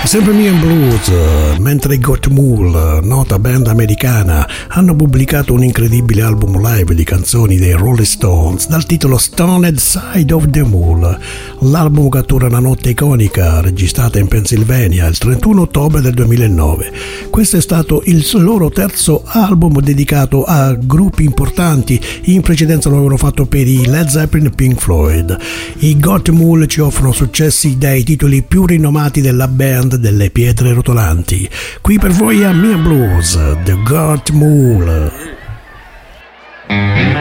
Sempre Me and Blues, mentre i Got Mule, nota band americana, hanno pubblicato un incredibile album live di canzoni dei Rolling Stones dal titolo Stoned Side of the Mule. L'album cattura una notte iconica registrata in Pennsylvania il 31 ottobre del 2009. Questo è stato il loro terzo album dedicato a gruppi importanti. In precedenza lo avevano fatto per i Led Zeppelin e Pink Floyd. I Got Mule ci offrono successi dai titoli più rinomati della band delle pietre rotolanti. Qui per voi a Me and Blues, The Got Mule.